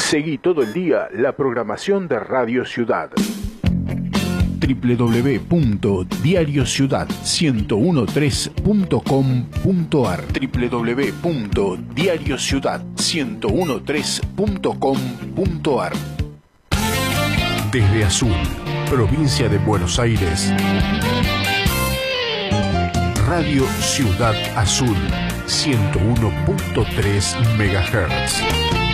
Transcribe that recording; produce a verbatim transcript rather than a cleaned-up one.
Seguí todo el día la programación de Radio Ciudad. doble u doble u doble u punto diario ciudad ciento trece punto com punto ar doble u doble u doble u punto diario ciudad ciento trece punto com punto ar. Desde Azul, provincia de Buenos Aires, Radio Ciudad Azul ciento uno punto tres megahertz.